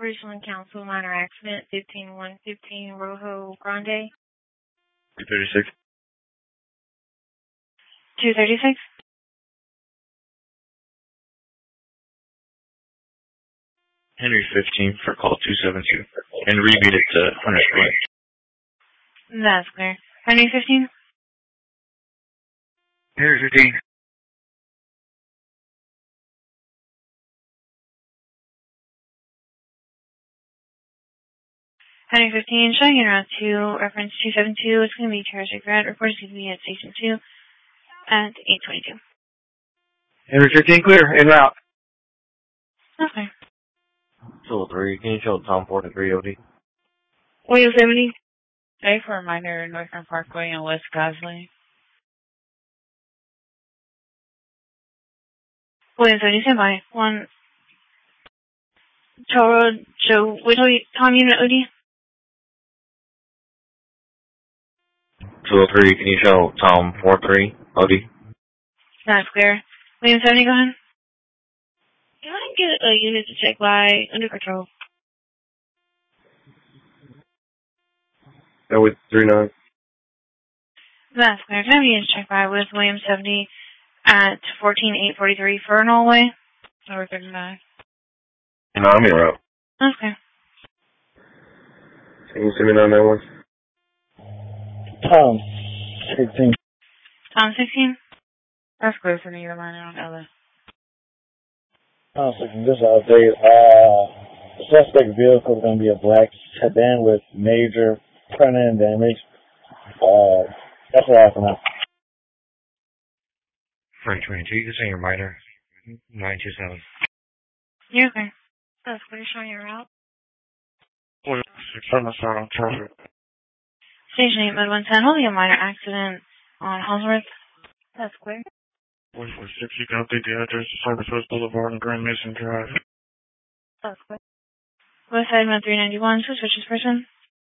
Richland Council, minor accident, 15115 Rojo Grande. 236. 236? Henry 15 for call 272. And rebeat it to 100. That's clear. Henry 15? Henry 15. Henry 15, showing in route 2, reference 272. It's going to be tragic red. Report is going to be at station 2 at 8:22. Henry 15, clear. En route. Okay. Tool 3, can you show Tom 43 OD? William 70? A for a minor Northern Parkway and West Gosley. William 70, stand by. 1. Toll Road, Joe Whitley, Tom Unit OD? 203, can you show Tom 43 OD? That's clear. William 70, go ahead. Can I get a unit to check by under control? That with 39. That's clear. Can I have a unit to check by with William 70 at 14843 Fernal Way? Over 39. No, I'm en route. That's clear. Can you send me on that one? Tom 16. Tom 16? That's clear for neither minor on other. Tom 16, this update. The suspect vehicle is going to be a black sedan with major front end damage. That's what happened now. Frank 22, you can send your minor. 927. You're okay. That's clear. Showing your route. Traffic. Station 8, Mid 110, holding a minor accident on Halsworth. That's clear. 146, you can update the address to Cyberspace Boulevard and Grand Mason Drive. That's clear. West side, 391, suspicious person.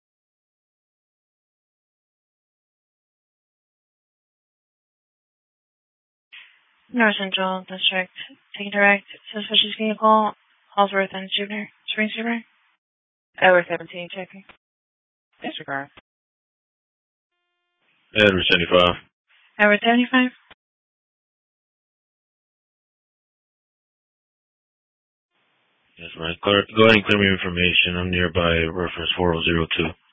North Central District, taking direct, suspicious vehicle, Halsworth and Spring Jupiter. Over 17, checking. Disregard. Edward 75. Edward 75. That's right. Go ahead and clear me information. I'm nearby reference 4002.